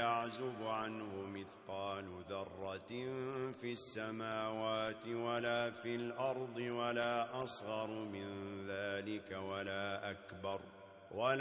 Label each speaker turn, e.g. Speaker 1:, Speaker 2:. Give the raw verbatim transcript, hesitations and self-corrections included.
Speaker 1: يعزب عنه مثقال ذرة في السماوات ولا في الأرض ولا أصغر من ذلك ولا أكبر ولا